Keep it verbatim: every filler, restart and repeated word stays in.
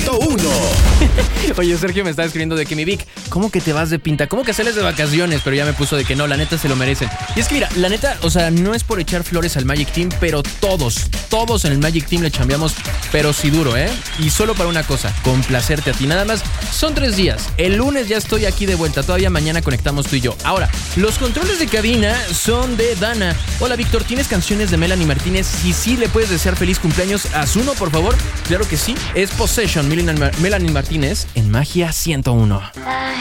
ciento uno. Oye, Sergio me está escribiendo de que mi Vic, ¿cómo que te vas de pinta? ¿Cómo que sales de vacaciones? Pero ya me puso de que no, la neta se lo merecen. Y es que mira, la neta, o sea, no es por echar flores al Magic Team, pero todos, todos en el Magic Team le chambeamos, pero sí duro, ¿eh? Y solo para una cosa, complacerte a ti. Nada más, son tres días. El lunes ya estoy aquí de vuelta, todavía mañana conectamos tú y yo. Ahora, los controles de cabina son de Dana. Hola, Víctor, ¿tienes canciones de Melanie Martínez? Si sí, ¿le puedes desear feliz cumpleaños a Zuno, por favor? Claro que sí. Es Possession, Melanie Martínez en Magia ciento uno.